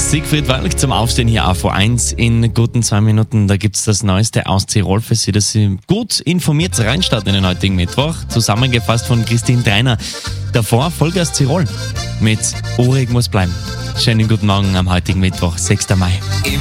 Siegfried Walk zum Aufstehen hier auf A1 in guten 2 Minuten. Da gibt's das Neueste aus Tirol für Sie, dass Sie gut informiert reinstarten in den heutigen Mittwoch. Zusammengefasst von Christine Dreiner. Davor Folge aus Tirol mit Urig muss bleiben. Schönen guten Morgen am heutigen Mittwoch, 6. Mai.